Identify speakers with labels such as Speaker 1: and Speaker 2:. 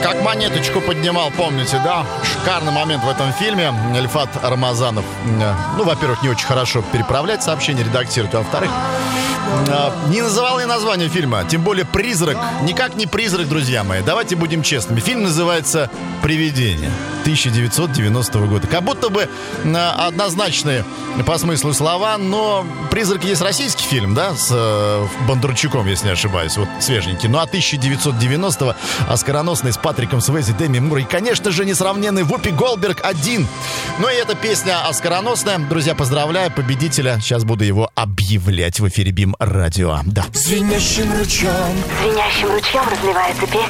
Speaker 1: Как монеточку поднимал, помните, да? Шикарный момент в этом фильме. Ильфат Рамазанов, ну, во-первых, не очень хорошо переправлять сообщения, редактирует, а во-вторых, не называл я название фильма, тем более «Призрак». Никак не «Призрак», друзья мои. Давайте будем честными. Фильм называется «Привидение» 1990 года. Как будто бы однозначные по смыслу слова, но «Призрак» есть российский фильм, да, с Бондарчуком, если не ошибаюсь, вот свеженький. Ну, а 1990-го оскароносный с Патриком Суэйзи, Деми Мур и, конечно же, несравненный Вупи Голдберг один. Ну и эта песня оскароносная. Друзья, поздравляю победителя. Сейчас буду его объявлять в эфире БИМ Радио. Да.
Speaker 2: Звенящим ручьем
Speaker 3: разливается песня.